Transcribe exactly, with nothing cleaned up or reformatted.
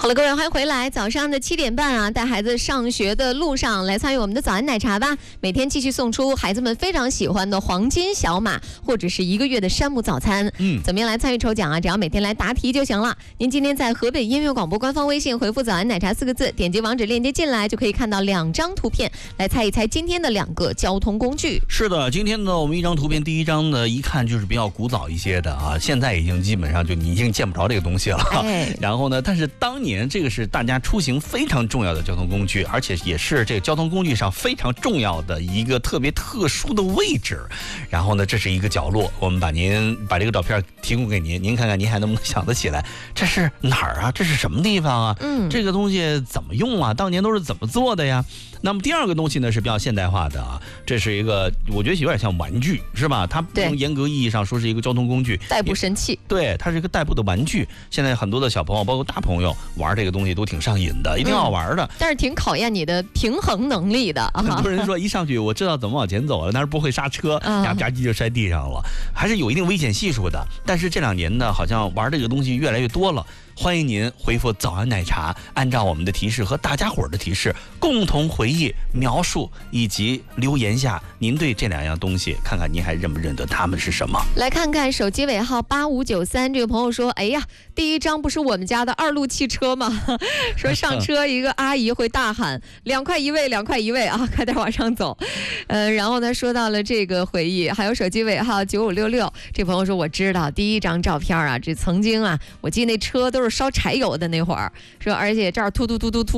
好了，各位欢迎回来。早上的七点半啊，带孩子上学的路上来参与我们的早安奶茶吧。每天继续送出孩子们非常喜欢的黄金小马，或者是一个月的山姆早餐。嗯，怎么样来参与抽奖啊？只要每天来答题就行了。您今天在河北音乐广播官方微信回复“早安奶茶”四个字，点击网址链接进来，就可以看到两张图片，来猜一猜今天的两个交通工具。 是的，今天呢，我们一张图片，第一张呢，一看就是比较古早一些的啊，现在已经基本上就你已经见不着这个东西了。哎、然后呢，但是当年这个是大家出行非常重要的交通工具，而且也是这个交通工具上非常重要的一个特别特殊的位置。然后呢，这是一个角落，我们把您把这个照片提供给您，您看看您还能不能想得起来，这是哪儿啊？这是什么地方啊？嗯，这个东西怎么用啊？当年都是怎么做的呀？那么第二个东西呢是比较现代化的啊，这是一个我觉得有点像玩具，是吧？它不能严格意义上说是一个交通工具， 代步神器。对， 它是一个代步的玩具。现在很多的小朋友，包括大朋友玩这个东西都挺上瘾的，一定要玩的。嗯、 但是挺考验你的平衡能力的。 很多人说一上去我知道怎么往前走了，但是不会刹车，呀吧唧就摔地上了，还是有一定危险系数的。但是这两年呢，好像玩这个东西越来越多了。欢迎您回复早安奶茶，按照我们的提示和大家伙的提示，共同回忆、描述以及留言下您对这两样东西，看看您还认不认得它们是什么。 来看看手机尾号八五九三这个朋友说，哎呀，第一张不是我们家的二路汽车吗？说上车一个阿姨会大喊两块一位，两块一位啊，快点往上走。呃，然后呢说到了这个回忆，还有手机尾号九五六六这朋友说，我知道第一张照片啊，这曾经啊，我记得那车都是烧柴油的那会儿，说而且这儿突突突突突